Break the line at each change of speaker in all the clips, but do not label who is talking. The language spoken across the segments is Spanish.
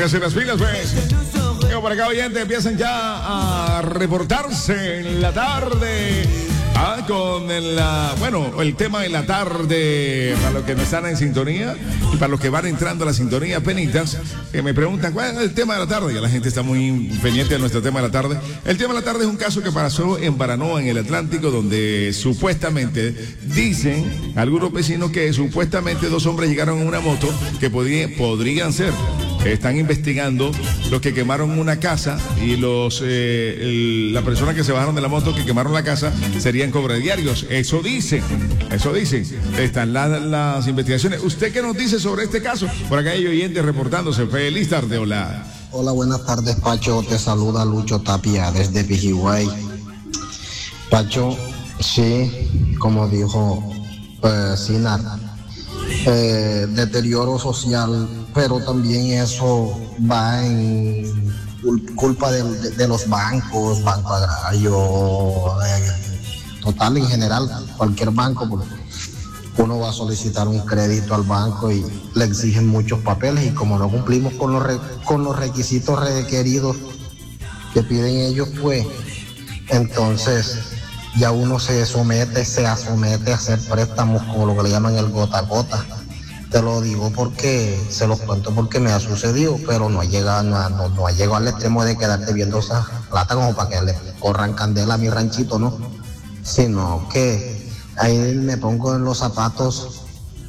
Pónganse las pilas, pues. Vengo por acá, oyentes, empiezan ya a reportarse en la tarde. Con el tema de la tarde, para los que no están en sintonía y para los que van entrando a la sintonía, penitas, que me preguntan cuál es el tema de la tarde. Ya la gente está muy pendiente de nuestro tema de la tarde. El tema de la tarde es un caso que pasó en Baranoa, en el Atlántico, donde supuestamente dicen algunos vecinos que supuestamente dos hombres llegaron en una moto que podrían ser. Están investigando los que quemaron una casa y la persona que se bajaron de la moto que quemaron la casa serían cobradiarios. Eso dicen. Están las investigaciones. ¿Usted qué nos dice sobre este caso? Por acá hay oyentes reportándose. Feliz tarde, hola.
Hola, buenas tardes, Pacho. Te saluda Lucho Tapia desde Pijiguay. Pacho, sí, como dijo Sinar, deterioro social, pero también eso va en culpa de los bancos, Banco Agrario, total en general, cualquier banco, porque uno va a solicitar un crédito al banco y le exigen muchos papeles, y como no cumplimos con los requisitos requeridos que piden ellos, pues entonces ya uno se somete a hacer préstamos como lo que le llaman el gota a gota. Te lo digo porque se los cuento porque me ha sucedido, pero no ha llegado al extremo de quedarte viendo esa plata como para que le corran candela a mi ranchito, ¿no? Sino que ahí me pongo en los zapatos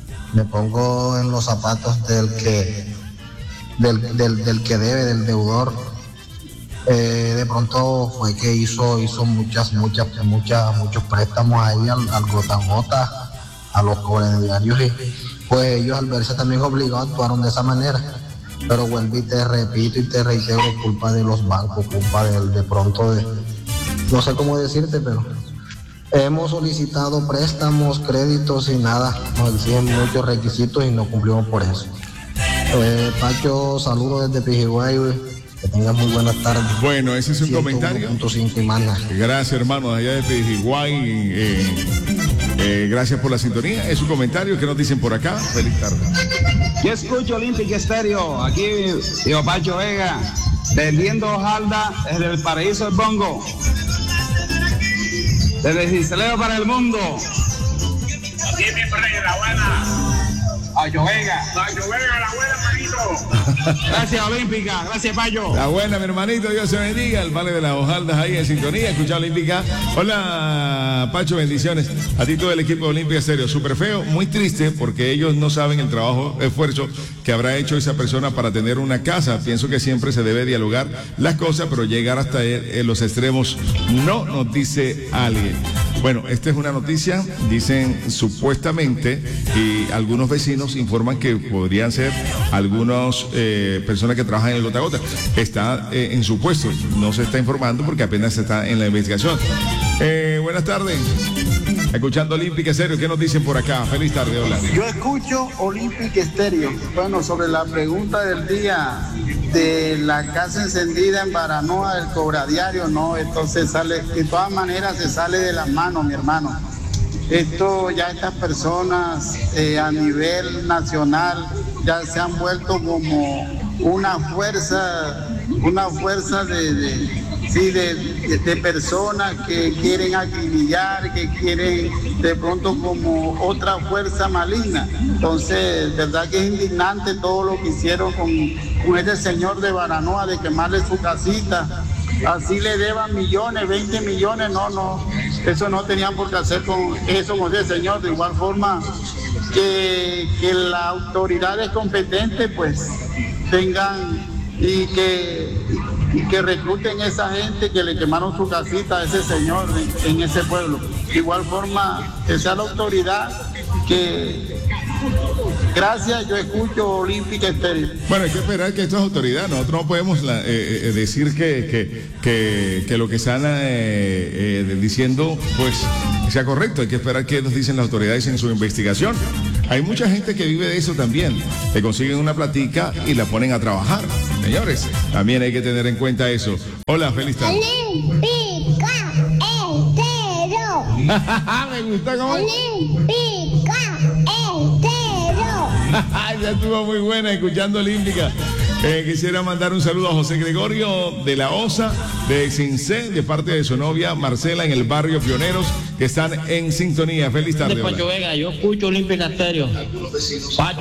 del que debe, del deudor. De pronto fue que hizo muchos préstamos ahí al gota a gota, a los cobradiarios, y pues ellos al verse también obligados actuaron de esa manera. Pero vuelvo y te repito y te reitero, culpa de los bancos, culpa de pronto no sé cómo decirte, pero hemos solicitado préstamos, créditos y nada, nos exigen muchos requisitos y no cumplimos por eso. Pacho, saludos desde Pijiguay, que tengas muy buenas tardes.
Bueno, ese es un comentario.
Gracias,
hermano, allá de Pijiguay. Gracias por la sintonía. Es un comentario que nos dicen por acá. Feliz tarde.
Yo escucho Olympic Stereo. Aquí, digo, Pacho Vega, vendiendo hojalda desde el paraíso del Bongo. Desde Ciceleo para el mundo.
Aquí mi rey, la buena.
Pacho Vega,
la buena, manito.
Gracias, Olímpica. Gracias, Pacho.
La buena, mi hermanito. Dios se bendiga. El vale de las hojaldas ahí en sintonía. Escucha Olímpica. Hola, Pacho, bendiciones. A ti todo el equipo de Olímpica Stereo. Súper feo, muy triste, porque ellos no saben el trabajo, esfuerzo que habrá hecho esa persona para tener una casa. Pienso que siempre se debe dialogar las cosas, pero llegar hasta los extremos no, nos dice alguien. Bueno, esta es una noticia, dicen supuestamente, y algunos vecinos informan que podrían ser algunas personas que trabajan en el gota a gota. Está en supuesto, no se está informando porque apenas está en la investigación. Buenas tardes. Escuchando Olímpica Stereo, ¿qué nos dicen por acá? Feliz tarde, hola.
Yo escucho Olímpica Stereo. Bueno, sobre la pregunta del día de la casa encendida en Baranoa, el cobradiario, no, entonces sale, de todas maneras se sale de las manos, mi hermano. Estas personas a nivel nacional ya se han vuelto como una fuerza de personas que quieren acribillar, que quieren de pronto como otra fuerza maligna. Entonces, verdad que es indignante todo lo que hicieron con este señor de Baranoa, de quemarle su casita. Así le deban millones, 20 millones, no, eso no tenían por qué hacer con ese señor. De igual forma que las autoridades competentes pues tengan y que recluten a esa gente que le quemaron su casita a ese señor en ese pueblo. De igual forma, que sea la autoridad que... Gracias, yo escucho Olímpica Stereo.
Bueno, hay que esperar que esto es autoridad. Nosotros no podemos decir que lo que están diciendo pues sea correcto. Hay que esperar que nos dicen las autoridades en su investigación. Hay mucha gente que vive de eso también. Le consiguen una platica y la ponen a trabajar. Señores, también hay que tener en cuenta eso. Hola, feliz tarde.
Olímpica Stereo.
Me gusta cómo...
Olímpica Stereo.
Ya estuvo muy buena escuchando Olímpica. Quisiera mandar un saludo a José Gregorio de la Osa, de Cincé, de parte de su novia Marcela en el barrio Pioneros, que están en sintonía. Feliz tarde.
Pacho Vega, yo escucho Olímpica Estéreo. Pacho